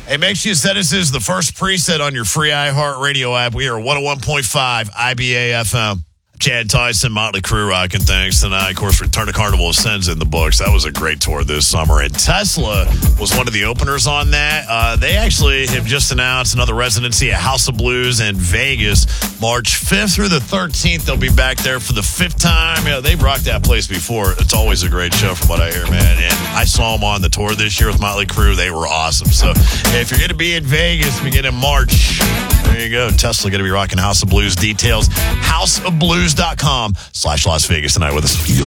Hey, make sure you set us as the first preset on your free iHeartRadio app. We are 101.5 IBA FM. Chad Tyson, Motley Crue rocking things tonight. Of course, Return to Carnival of Sins in the books. That was a great tour this summer. And Tesla was one of the openers on that. They actually have just announced another residency at House of Blues in Vegas, March 5th through the 13th. They'll be back there for the 5th time. Yeah, they've rocked that place before. It's always a great show from what I hear, man. And I saw them on the tour this year with Motley Crue. They were awesome. So if you're going to be in Vegas beginning March, there you go. Tesla going to be rocking House of Blues. Details, houseofblues.com/Las Vegas tonight with us.